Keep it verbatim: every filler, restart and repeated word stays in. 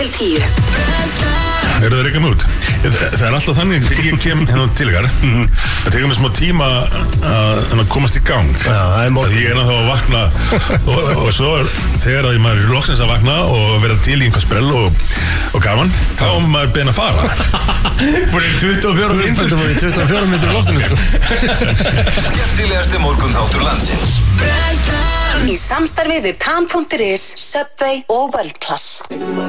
til tíu. Eru það reykja mig út? Það er alltaf þannig þegar ég kem hérna til ykkar það tekur mér smá tíma að komast í gang. Já, það er mót. Ég er náttúrulega að vakna og, og svo þegar að maður er loksins að vakna og vera til í einhver sprell og, og gaman, þá er maður bein að fara. Búin í tuttugu og fjórar mínútur Búin í tuttugu og fjórar mínútur í loftinu sko. Skemmtilegasti morgunþáttur landsins. Í samstarfi við Tam punktur is, Subway og World Class.